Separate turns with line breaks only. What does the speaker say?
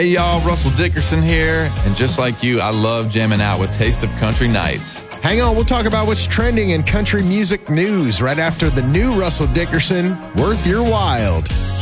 Hey y'all, Russell Dickerson here, and just like you, I love jamming out with Taste of Country Nights.
Hang on, we'll talk about what's trending in country music news right after the new Russell Dickerson, Worth Your Wild.